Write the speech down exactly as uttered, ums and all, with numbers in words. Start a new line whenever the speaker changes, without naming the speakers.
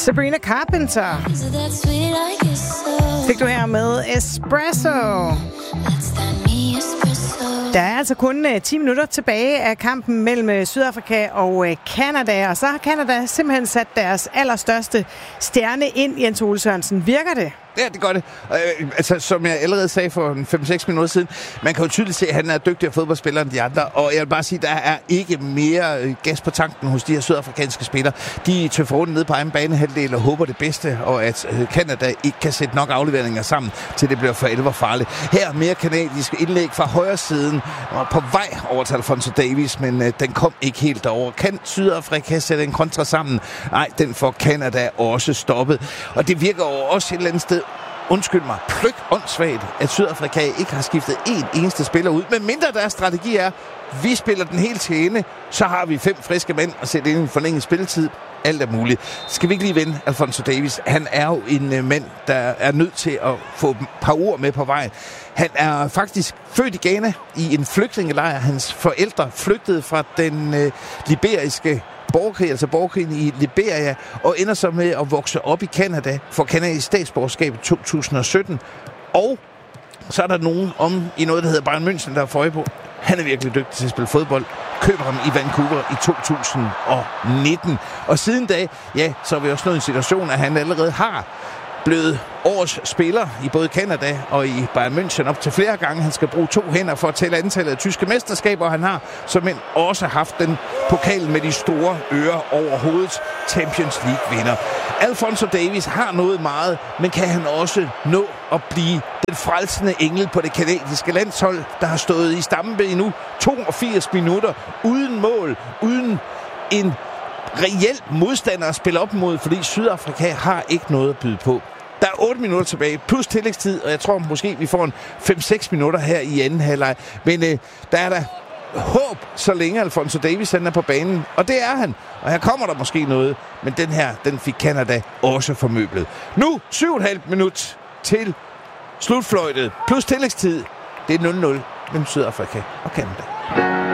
Sabrina Carpenter fik du her med Espresso. Der er altså kun ti minutter tilbage af kampen mellem Sydafrika og Canada, og så har Canada simpelthen sat deres allerstørste stjerne ind, Jens Ole Sørensen. Virker det?
Ja, det gør det. Øh, altså, som jeg allerede sagde for fem seks minutter siden, man kan jo tydeligt se, at han er dygtigere fodboldspiller end de andre, og jeg vil bare sige, at der er ikke mere gas på tanken hos de her sydafrikanske spillere. De tøffer rundt ned på egen banehalvdel og håber det bedste, og at Canada ikke kan sætte nok afleveringer sammen, til det bliver for alvor farligt. Her mere kanadiske indlæg fra højre siden, og på vej over til Alfonso Davies, men øh, den kom ikke helt derover. Kan Sydafrika sætte en kontra sammen? Nej, den får Canada også stoppet. Og det virker jo også et eller andet sted, undskyld mig, pløk åndssvagt, at Sydafrika ikke har skiftet én eneste spiller ud. Men mindre deres strategi er, vi spiller den helt til ende, så har vi fem friske mænd og sætte ind i en forlænget spilletid. Alt er muligt. Skal vi ikke lige vende Alfonso Davies? Han er jo en uh, mand, der er nødt til at få et par ord med på vejen. Han er faktisk født i Ghana i en flygtningelejr. Hans forældre flygtede fra den uh, liberiske borgerkrig, altså borgerkrigen i Liberia, og ender så med at vokse op i Canada, for kanadisk statsborgerskab i to tusind og sytten. Og så er der nogen om i noget, der hedder Bayern München, der er for øje på. Han er virkelig dygtig til at spille fodbold. Køber ham i Vancouver i to tusind og nitten. Og siden da, ja, så er vi også nået i en situation, at han allerede har blevet årets spiller i både Canada og i Bayern München op til flere gange. Han skal bruge to hænder for at tælle antallet af tyske mesterskaber, han har som end også haft den pokal med de store ører over hovedet, Champions League-vinder. Alfonso Davies har nået meget, men kan han også nå at blive den frelsende engel på det kanadiske landshold, der har stået i stampe i nu toogfirs minutter, uden mål, uden en reelt modstander at spille op mod, fordi Sydafrika har ikke noget at byde på. Der er otte minutter tilbage, plus tillægstid, og jeg tror måske, vi får en fem seks minutter her i anden halvleg. Men øh, der er der håb, så længe Alfonso Davies er på banen, og det er han. Og her kommer der måske noget, men den her, den fik Canada også formøblet. Nu syv og et halvt minut til slutfløjtet, plus tillægstid. Det er nul nul mellem Sydafrika og Canada.